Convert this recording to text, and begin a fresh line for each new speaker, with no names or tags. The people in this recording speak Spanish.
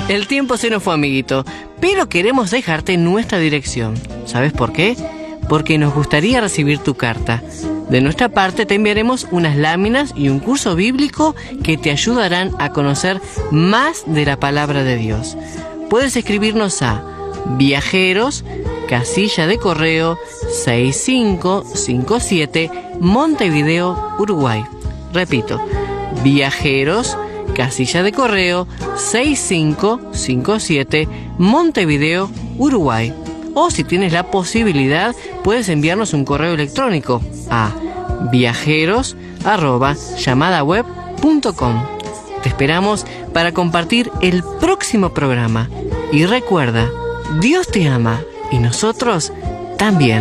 El tiempo se nos fue, amiguito, pero queremos dejarte nuestra dirección. ¿Sabes por qué? Porque nos gustaría recibir tu carta. De nuestra parte te enviaremos unas láminas y un curso bíblico que te ayudarán a conocer más de la palabra de Dios. Puedes escribirnos a Viajeros, casilla de correo 6557, Montevideo, Uruguay. Repito, Viajeros, casilla de correo 6557, Montevideo, Uruguay. O si tienes la posibilidad, puedes enviarnos un correo electrónico a viajeros@llamadaweb.com. Te esperamos para compartir el próximo programa. Y recuerda, Dios te ama y nosotros también.